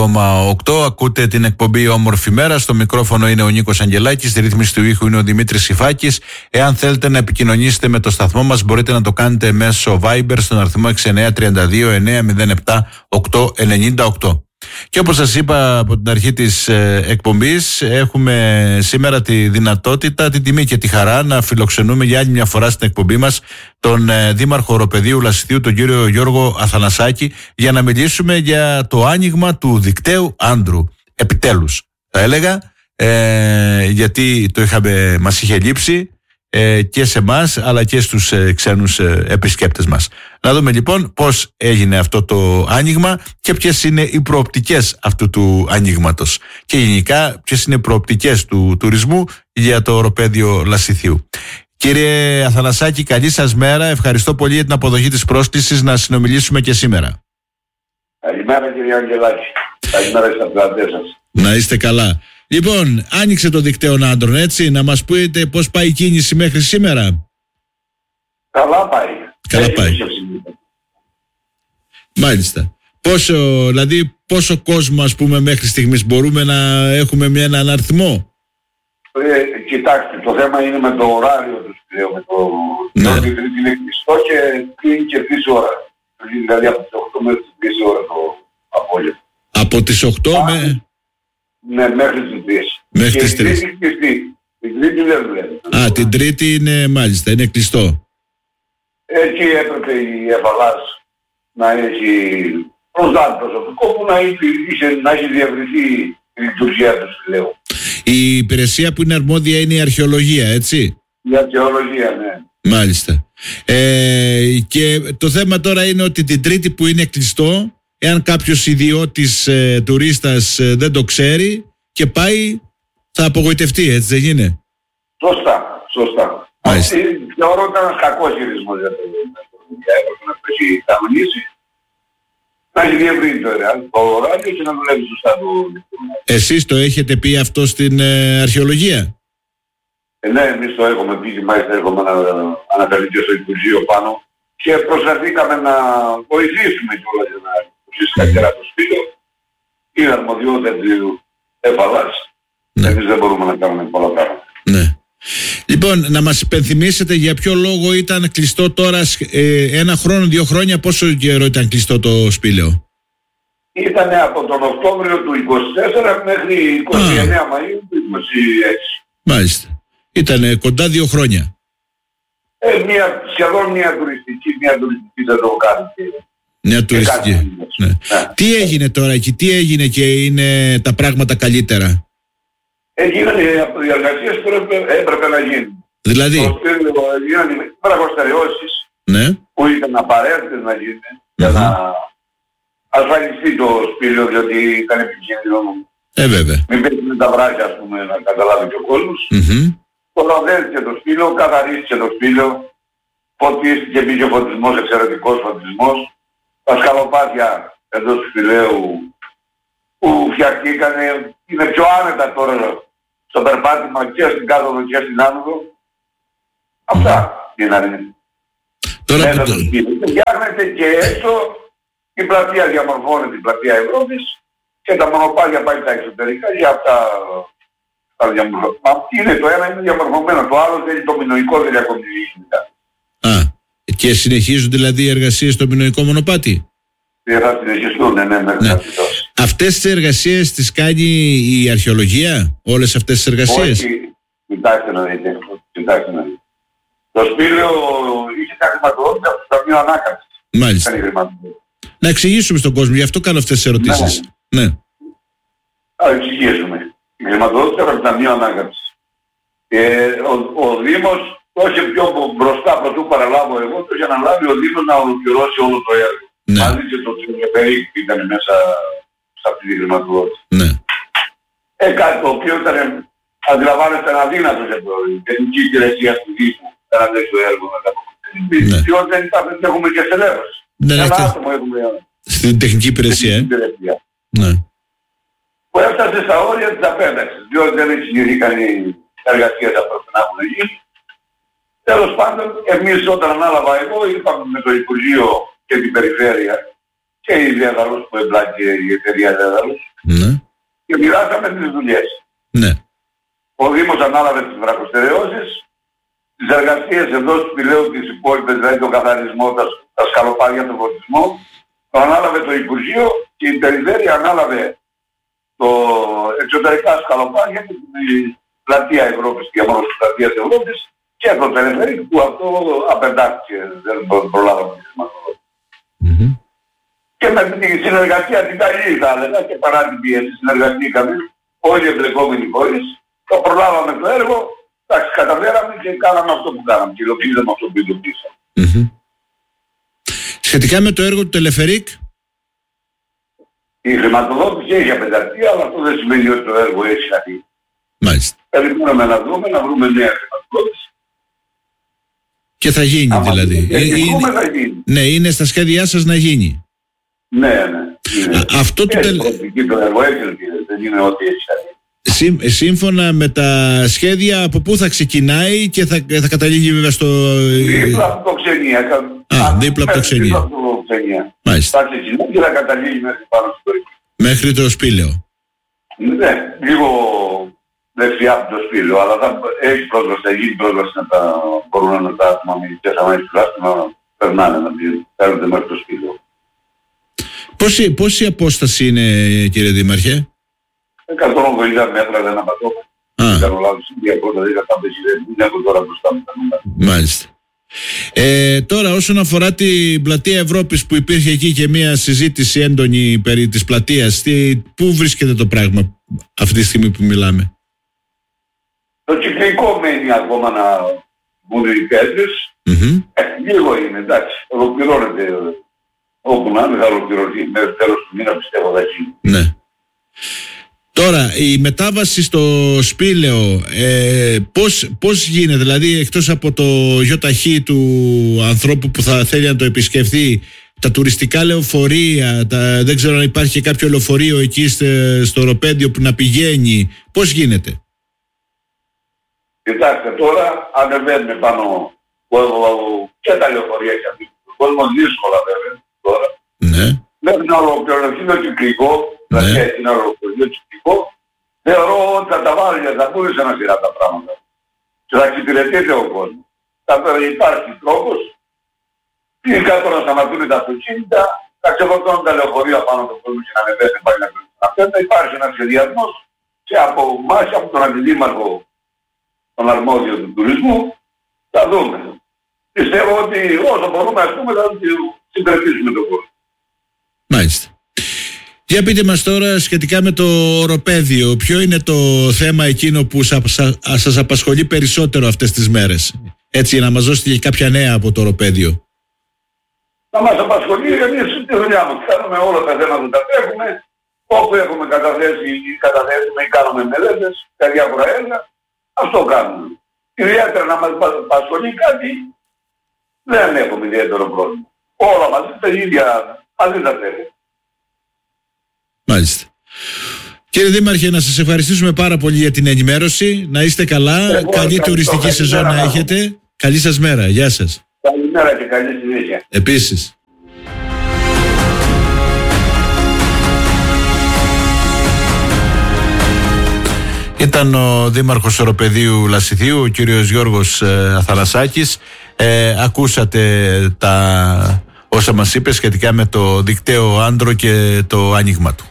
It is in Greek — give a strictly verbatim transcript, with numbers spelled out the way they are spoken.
οκτώ. Ακούτε την εκπομπή Όμορφη Μέρα. Στο μικρόφωνο είναι ο Νίκος Αγγελάκης. Στη ρύθμιση του ήχου είναι ο Δημήτρης Υφάκης. Εάν θέλετε να επικοινωνήσετε με το σταθμό μας, μπορείτε να το κάνετε μέσω Viber στον αριθμό έξι εννιά τρία δύο εννιά μηδέν επτά οκτώ εννιά οκτώ. Και όπως σας είπα από την αρχή της ε, εκπομπής, έχουμε σήμερα τη δυνατότητα, την τιμή και τη χαρά να φιλοξενούμε για άλλη μια φορά στην εκπομπή μας τον ε, Δήμαρχο Οροπεδίου Λασιθίου, τον κύριο Γιώργο Αθανασάκη, για να μιλήσουμε για το άνοιγμα του δικτύου Άντρου. Επιτέλους, θα έλεγα, ε, γιατί το είχαμε, μας είχε λείψει ε, και σε εμάς αλλά και στους ε, ξένους ε, επισκέπτες μας. Να δούμε λοιπόν πώς έγινε αυτό το άνοιγμα και ποιες είναι οι προοπτικές αυτού του ανοίγματος και γενικά ποιες είναι οι προοπτικές του τουρισμού για το Οροπέδιο Λασιθίου. Κύριε Αθανασάκη, καλή σας μέρα. Ευχαριστώ πολύ για την αποδοχή της πρόσκλησης να συνομιλήσουμε και σήμερα. Καλημέρα κύριε Αγγελάκη. Καλημέρα στις ακροατές σας. Να είστε καλά. Λοιπόν, άνοιξε το δικτύο άντρων, έτσι, να μας πείτε πώς πάει η κίνηση μέχρι σήμερα. Καλά πάει. Καλά πάει. Μάλιστα. Πόσο, δηλαδή, πόσο κόσμο, ας πούμε, μέχρι στιγμής μπορούμε να έχουμε μια, έναν αριθμό. Ε, κοιτάξτε, το θέμα είναι με το ωράριο του σπηλαίου. Με το ναι. Το Τρίτη είναι κλειστό και κλείνει και τρεις ώρα. Δηλαδή από τις οκτώ μέχρι τις τρεις ώρα το απόγευμα. Από τις οκτώ Α, με... Ναι, μέχρι τις τρεις. Μέχρι τις τρεις. Την Τρίτη, την Τρίτη δεν βλέπει. Α, την Τρίτη είναι μάλιστα, είναι κλειστό. Εκεί έπρεπε η Εφαλάς να έχει προσδάλει προσωπικό που να έχει, να έχει διευρυνθεί η λειτουργία του σπηλαίου. Η υπηρεσία που είναι αρμόδια είναι η αρχαιολογία, έτσι. Η αρχαιολογία, ναι. Μάλιστα. Ε, και το θέμα τώρα είναι ότι την Τρίτη που είναι κλειστό, εάν κάποιος ιδιώτης ε, τουρίστας ε, δεν το ξέρει και πάει, θα απογοητευτεί, έτσι δεν είναι. Σωστά, σωστά. Αυτή θεωρώ ότι ήταν ένας κακός χειρισμός για το έπρεπε να το έχει κανονίσει, να έχει διευρύνει το ωράριο και να δουλεύει σωστά το... Εσείς το έχετε πει αυτό στην ε, αρχαιολογία? Ε, ναι, εμείς το έχουμε πει και μάλιστα έχουμε αναφέρει και στο Υπουργείο πάνω και προσπαθήκαμε να βοηθήσουμε κιόλας για να λειτουργήσει καλύτερα το σπίτι. Είναι αρμοδιότητα του Εφαλάς. Ναι. Εμείς δεν μπορούμε να κάνουμε πολλά πράγματα. Ναι. Λοιπόν, να μας υπενθυμίσετε για ποιο λόγο ήταν κλειστό τώρα ε, ένα χρόνο, δύο χρόνια, πόσο καιρό ήταν κλειστό το σπήλαιο? Ήταν από τον Οκτώβριο του είκοσι τέσσερα μέχρι είκοσι εννέα Μαΐου του είκοσι έξι. Μάλιστα. Ήταν κοντά δύο χρόνια. Ε, μια, σχεδόν μια τουριστική, μια τουριστική δεν το κάνει. Μια τουριστική. Ναι. Ναι. Τι έγινε τώρα εκεί, τι έγινε και είναι τα πράγματα καλύτερα? Έγιναν οι εργασίες που έπρεπε, έπρεπε να γίνουν. Δηλαδή? Έγιναν οι πραγμοστεραιώσεις ναι. που ήταν απαραίτητες να γίνουν mm-hmm. για να ασφαλιστεί το σπήλαιο, διότι ήταν επικίνδυνο. Ε, βέβαια. Μην πέφτουν τα βράχια, ας πούμε, να καταλάβει και ο κόσμος. Mm-hmm. Προδέθηκε το σπήλαιο, καθαρίστηκε το σπήλαιο, φωτίστηκε, μπήκε φωτισμός, εξαιρετικός φωτισμός. Τα σκαλοπάτια εντός του σπηλαίου που φτιαχτήκανε είναι πιο άνετα τώρα στο περπάτημα και στην κάθοδο και στην άνοδο. Αυτά είναι. Τώρα μέσα που το... στο σπίτι. Φτιάχνεται και έξω, η πλατεία διαμορφώνεται, η πλατεία Ευρώπης και τα μονοπάτια πάει στα εξωτερικά για αυτά τα διαμορφωμένα. Είναι το ένα είναι διαμορφωμένο, το άλλο δεν είναι το μινοϊκό, δεν διακομιλήσει. Α, και συνεχίζουν δηλαδή οι εργασίες στο μινοϊκό μονοπάτι? Θα συνεχιστούν, ναι, ναι, ναι. Αυτές τις εργασίες τις κάνει η αρχαιολογία, όλες αυτές τις εργασίες? Όχι, κοιτάξτε να δείτε, κοιτάξτε να δείτε. Το σπήλαιο είχε τα χρηματοδότηση από το Ταμείο Ανάκαμψης. Μάλιστα. Να εξηγήσουμε στον κόσμο, γι' αυτό κάνω αυτές τις ερωτήσεις. Ναι. ναι. Θα εξηγήσουμε. Η χρηματοδότηση από το Ταμείο Ανάκαμψης. Ε, ο, ο Δήμος το είχε πιο μπροστά πρωτού παραλάβω εγώ, το είχε αναλάβει ο Δήμος να ολοκληρώσει όλο το έργο. Ναι. Μαζί και το Τσιλιοπερί που ήταν μέσα σε αυτή τη χρηματοδότηση. Ναι. Ε, κάτι το οποίο ήταν, αντιλαμβάνεστε, αδύνατο για την τεχνική υπηρεσία του Δήμου. Ένα τέτοιο έργο να τα αποκριθεί. Ναι. Διότι δεν υπάρχει, έχουμε και στελέχωση. Ναι, ένα έχετε... άτομο έχουμε. Στην τεχνική υπηρεσία, ε. υπηρεσία. Ναι. Που έφτασε στα όρια της απένταξης. Διότι δεν εξηγηθήκαν οι εργασίες που πρέπει να έχουν γίνει. Τέλος πάντων, εμείς όταν ανάλαβα εγώ, είπαμε με το Υπουργείο και την Περιφέρεια και η Δέδαλος που εμπλάκει η εταιρεία Δέδαλος. Ναι. Και μοιράσαμε τις δουλειές. Ναι. Ο Δήμος ανάλαβε τις βραχοστερεώσεις, τις εργασίες εντός του Πηλαίου της υπόλοιπες, δηλαδή τον καθαρισμό, τα, τα σκαλοπάρια, τον φωτισμό, το ανάλαβε το Υπουργείο και η Περιφέρεια ανάλαβε το εξωτερικά σκαλοπάρια και την πλατεία Ευρώπης και μόνο της πλατείας Ευρώπης και το Τελεφερίκ που αυτό απεντάχθηκε, δεν προλάβαμε τη χρηματοδότηση. Mm-hmm. Και με την συνεργασία την καλή θα έλεγα και παρά την πίεση συνεργαστήκαμε όλοι οι εμπλεκόμενοι φορείς, το προλάβαμε το έργο, εντάξει, καταφέραμε και κάναμε αυτό που κάναμε και υλοποιήσαμε αυτό που υλοποιήσαμε. Mm-hmm. Σχετικά με το έργο του Τελεφερίκ, η χρηματοδότηση έχει απενταχθεί, αλλά αυτό δεν σημαίνει ότι το έργο έχει χαθεί. Μάλιστα. Περιμένουμε να δούμε, να βρούμε νέα χρηματοδότηση. Και θα γίνει άμα δηλαδή. Και ε, είναι, είναι, θα γίνει. Ναι, είναι στα σχέδιά σας να γίνει. Ναι, ναι. Α, αυτό το τελ... το έργο έχει, δεν είναι ότι έχει χαθεί. Σύ, σύμφωνα με τα σχέδια, από πού θα ξεκινάει και θα, θα καταλήγει βέβαια στο... Δίπλα από το Ξενία. Α, δίπλα από το Ξενία. Μάλιστα. Θα ξεκινάει και θα καταλήγει μέχρι πάνω στο Ξενία. Μέχρι το Σπήλαιο. Ναι, λίγο δεξιά από το Σπήλαιο, αλλά θα έχει πρόσβαση, θα γίνει πρόσβαση να τα μπορούν να τα άτομα μιλητές αμέσως τουλάχιστον να περνάνε, να φέρνονται μέχρι το Σπήλαιο. Πόση, πόση απόσταση είναι, κύριε Δήμαρχε? εκατόν ογδόντα μέτρα δεν απαντώ. Α. Κάνω λάθος, η διακότα δεν είναι από τώρα μπροστά μου τα νούμερα. Μάλιστα. Ε, τώρα όσον αφορά την πλατεία Ευρώπης που υπήρχε εκεί και μια συζήτηση έντονη περί της πλατείας, τι, πού βρίσκεται το πράγμα αυτή τη στιγμή που μιλάμε? Το κυκλικό μένει ακόμα να μπουν οι πέτρες. Mm-hmm. Ε, λίγο είναι, εντάξει, ολοκληρώνεται όπου να είναι, θα ολοκληρωθεί μέχρι τέλος του μήνα, πιστεύω θα γίνει. Ναι. Τώρα, η μετάβαση στο Σπήλαιο, ε, πώς, πώς γίνεται, δηλαδή εκτός από το γιοταχή του ανθρώπου που θα θέλει να το επισκεφθεί, τα τουριστικά λεωφορεία, τα, δεν ξέρω αν υπάρχει και κάποιο λεωφορείο εκεί στε, στο οροπέδιο που να πηγαίνει, πώς γίνεται? Κοιτάξτε, τώρα ανεβαίνουν πάνω και τα λεωφορεία και αυτοί. Ο κόσμος δύσκολα βέβαια τώρα. Ναι. Μέχρι να ολοκληρωθεί το κυκλικό, δηλαδή έτσι να ολοκληρωθεί το κυκλικό, θεωρώ ότι θα τα βάλει, θα μπουν σε ένα σειρά τα πράγματα. Και θα εξυπηρετείται ο κόσμος. Θα υπάρχει τρόπος, ή κάτω να σταματούν τα αυτοκίνητα, θα ξεφορτώνουν τα λεωφορεία πάνω από τον κόσμο και να ανεβαίνει πάλι να κρίνουν. Αυτό θα υπάρχει ένας σχεδιασμός και από εμάς, από τον αντιδήμαρχο, τον αρμόδιο του τουρισμού, θα δούμε. Πιστεύω ότι όσο μπορούμε ας πούμε θα συμπεριλήσουμε τον κόσμο. Μάλιστα. Για πείτε μας τώρα σχετικά με το οροπέδιο, ποιο είναι το θέμα εκείνο που σας, σας απασχολεί περισσότερο αυτές τις μέρες? Έτσι να μας δώσετε και κάποια νέα από το οροπέδιο. Να μας απασχολεί εμείς τη δουλειά μας. Κάνουμε όλα τα θέματα που τα τρέχουμε, όπου έχουμε καταθέσει ή καταθέσουμε ή κάνουμε μελέτες, τα διάφορα έργα, αυτό κάνουμε. Ιδιαίτερα να μας απασχολεί κάτι, δεν έχουμε ιδιαίτερο πρόβλημα. Όλα μαζί τα ίδια, μαζί τα τρέχουμε. Μάλιστα. Κύριε Δήμαρχε, να σας ευχαριστήσουμε πάρα πολύ για την ενημέρωση. Να είστε καλά. Εγώ, καλή τουριστική σεζόν να έχετε. Καλή σας μέρα. Γεια σας. Καλημέρα και καλή συνέχεια. Επίσης. Ήταν ο Δήμαρχος Οροπεδίου Λασιθίου, ο κύριος Γιώργος ε, Αθανασάκης. Ε, ακούσατε τα όσα μας είπε σχετικά με το δικτύο Άντρο και το άνοιγμα του.